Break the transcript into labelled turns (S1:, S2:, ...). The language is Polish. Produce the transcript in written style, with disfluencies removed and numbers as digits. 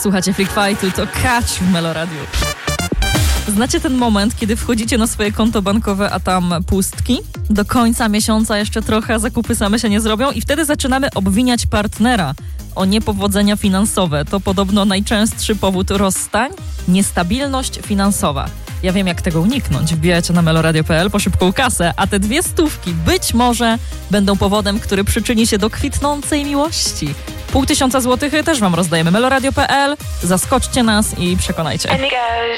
S1: Słuchacie Freak Fightu, to Catch w Meloradiu. Znacie ten moment, kiedy wchodzicie na swoje konto bankowe, a tam pustki? Do końca miesiąca jeszcze trochę, zakupy same się nie zrobią i wtedy zaczynamy obwiniać partnera o niepowodzenia finansowe. To podobno najczęstszy powód rozstań? Niestabilność finansowa. Ja wiem, jak tego uniknąć. Wbijajcie na meloradio.pl po szybką kasę, a te 200 być może będą powodem, który przyczyni się do kwitnącej miłości. 500 złotych też wam rozdajemy. Meloradio.pl, zaskoczcie nas i przekonajcie.